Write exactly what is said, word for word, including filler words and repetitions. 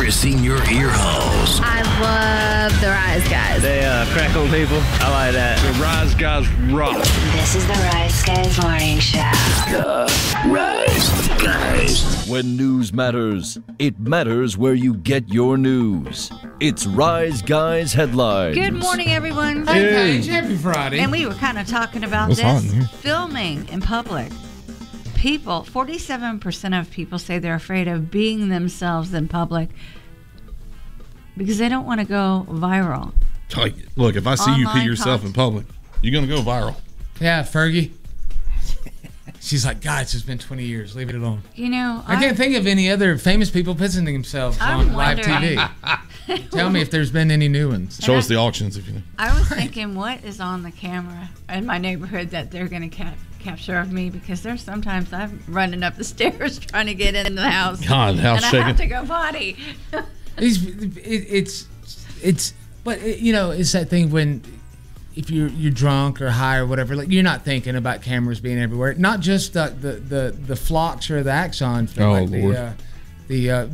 never seen your ear holes. I love the Rise Guys. They uh, crack on people. I like that. The Rise Guys rock. This is the Rise Guys Morning Show. The Rise Guys. When news matters, it matters where you get your news. It's Rise Guys Headlines. Good morning, everyone. Hey, Paige, happy Friday. And we were kind of talking about What's hot in this here? filming in public. People, forty-seven percent of people say they're afraid of being themselves in public because they don't want to go viral. Like, look, if I see you pee Online yourself content. in public, you're going to go viral. Yeah, Fergie. She's like, guys, it's been twenty years. Leave it alone. You know, I can't think of any other famous people pissing themselves I'm on live T wondering- V. Tell me if there's been any new ones. Show And us I- the auctions if you know. I was thinking, what is on the camera in my neighborhood that they're going to cap- capture of me? Because there's sometimes I'm running up the stairs trying to get into the house. God, the house and shaking. I have to go potty. It's, it, it's, it's, but it, you know, it's that thing when if you're you're drunk or high or whatever, like you're not thinking about cameras being everywhere. Not just the the the, the Phlox or the Axon, Oh, like the Lord. uh, the uh,